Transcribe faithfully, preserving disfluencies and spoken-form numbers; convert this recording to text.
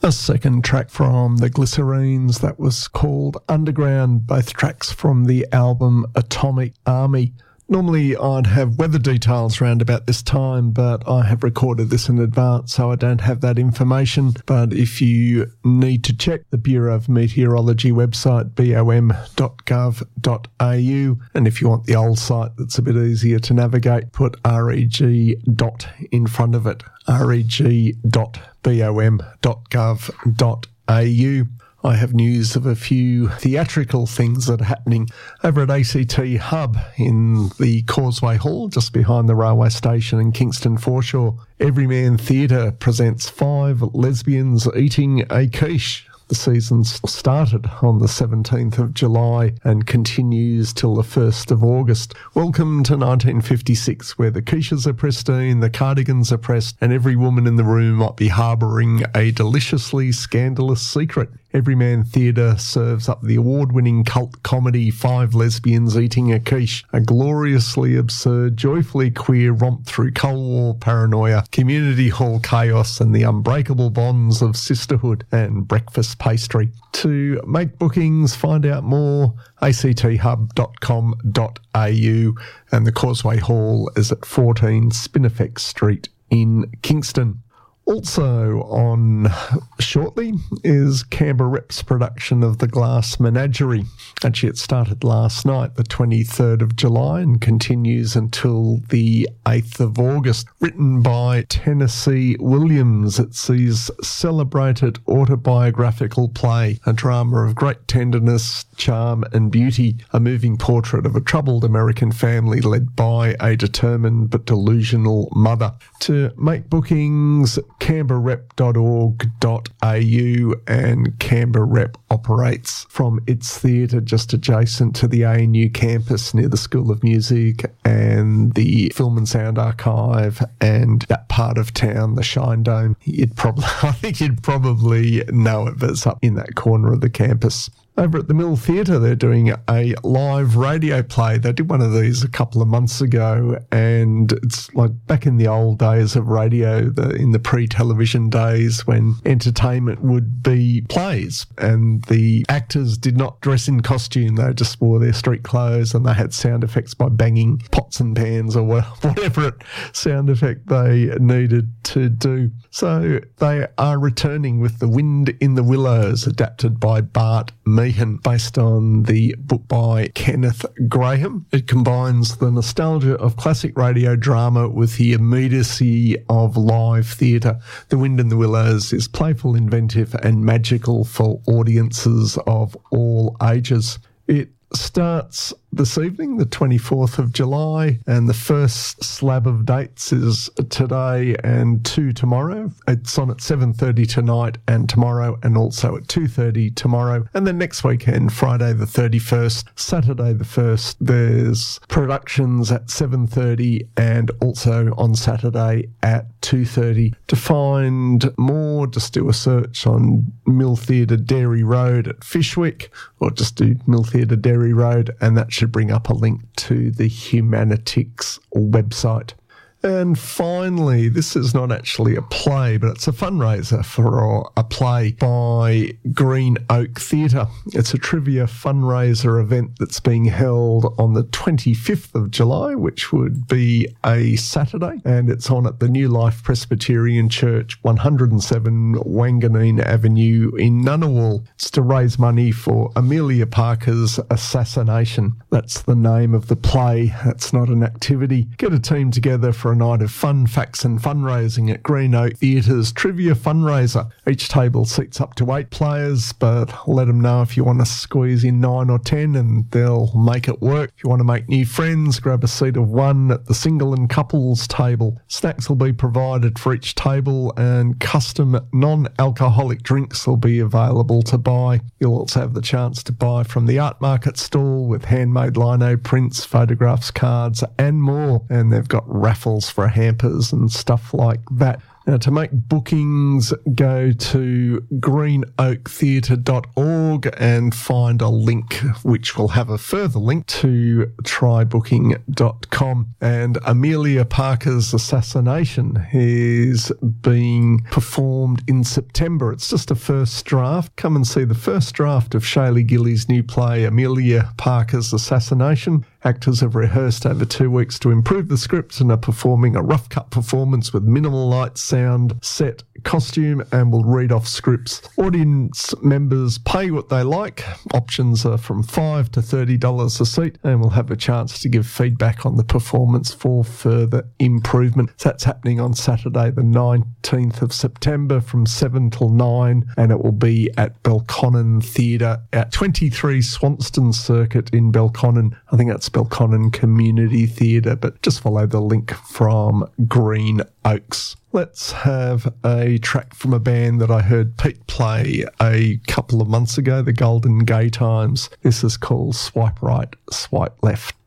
A second track from the Glycerines that was called Underground, both tracks from the album Atomic Army. Normally I'd have weather details around about this time, but I have recorded this in advance, so I don't have that information. But if you need to check, the Bureau of Meteorology website, b o m dot gov dot a u, and if you want the old site that's a bit easier to navigate, put reg dot in front of it, reg dot bom dot gov dot a u. I have news of a few theatrical things that are happening over at A C T Hub in the Causeway Hall, just behind the railway station in Kingston Foreshore. Everyman Theatre presents Five Lesbians Eating a Quiche. The season started on the seventeenth of July and continues till the first of August. Welcome to nineteen fifty-six, where the quiches are pristine, the cardigans are pressed, and every woman in the room might be harbouring a deliciously scandalous secret. Everyman Theatre serves up the award-winning cult comedy Five Lesbians Eating a Quiche, a gloriously absurd, joyfully queer romp through Cold War paranoia, community hall chaos, and the unbreakable bonds of sisterhood and breakfast pastry. To make bookings, find out more, a c t hub dot com dot a u, and the Causeway Hall is at fourteen Spinifex Street in Kingston. Also on shortly is Canberra Rep's production of The Glass Menagerie. Actually, it started last night, the twenty-third of July, and continues until the eighth of August. Written by Tennessee Williams, it's his celebrated autobiographical play, a drama of great tenderness, charm and beauty, a moving portrait of a troubled American family led by a determined but delusional mother. To make bookings, canberra rep dot org dot a u, and Canberra Rep operates from its theatre just adjacent to the A N U campus near the School of Music and the Film and Sound Archive and that part of town, the Shine Dome. You'd probably, I think you'd probably know it, but it's up in that corner of the campus. Over at the Mill Theatre, they're doing a live radio play. They did one of these a couple of months ago, and it's like back in the old days of radio, the, in the pre-television days when entertainment would be plays, and the actors did not dress in costume. They just wore their street clothes, and they had sound effects by banging pots and pans or whatever it, sound effect they needed to do. So they are returning with The Wind in the Willows, adapted by Bart Meehan, based on the book by Kenneth Graham. It combines the nostalgia of classic radio drama with the immediacy of live theatre. The Wind in the Willows is playful, inventive and magical for audiences of all ages. It starts this evening, the twenty-fourth of July, and the first slab of dates is today and two tomorrow. It's on at seven thirty tonight and tomorrow, and also at two thirty tomorrow. And then next weekend, Friday the thirty-first, Saturday the first, there's productions at seven thirty and also on Saturday at two thirty. To find more, just do a search on Mill Theatre Dairy Road at Fyshwick, or just do Mill Theatre Dairy Road, and that should bring up a link to the Humanitix website. And finally, this is not actually a play, but it's a fundraiser for a play by Green Oak Theatre. It's a trivia fundraiser event that's being held on the twenty-fifth of July, which would be a Saturday, and it's on at the New Life Presbyterian Church, one oh seven Wanganeen Avenue in Ngunnawal. It's to raise money for Amelia Parker's assassination. That's the name of the play. That's not an activity. Get a team together for a night of fun, facts and fundraising at Green Oak Theatre's Trivia Fundraiser. Each table seats up to eight players, but let them know if you want to squeeze in nine or ten and they'll make it work. If you want to make new friends, grab a seat of one at the single and couples table. Snacks will be provided for each table, and custom non-alcoholic drinks will be available to buy. You'll also have the chance to buy from the art market stall with handmade lino prints, photographs, cards and more, and they've got raffles for hampers and stuff like that. Now, to make bookings, go to green oak theatre dot org and find a link, which will have a further link to try booking dot com. And Amelia Parker's Assassination is being performed in September. It's just a first draft. Come and see the first draft of Shaylee Gillies' new play, Amelia Parker's Assassination. Actors have rehearsed over two weeks to improve the script and are performing a rough cut performance with minimal light, sound, set, costume, and will read off scripts. Audience members pay what they like. Options are from five dollars to thirty dollars a seat, and will have a chance to give feedback on the performance for further improvement. So that's happening on Saturday the nineteenth of September from seven till nine, and it will be at Belconnen Theatre at twenty-three Swanston Circuit in Belconnen. I think that's Belconnen Community Theatre, but just follow the link from Green Oaks. Let's have a track from a band that I heard Pete play a couple of months ago, the Golden Gay Times. This is called Swipe Right, Swipe Left.